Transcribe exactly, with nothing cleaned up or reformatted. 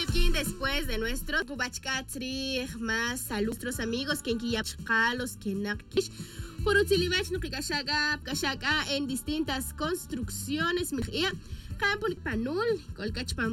Aquí después de nuestros Bubachkatri, más a nuestros amigos que en los que nakish, por utilizar no que kashaga, kashaga en distintas construcciones, campo panul, colcach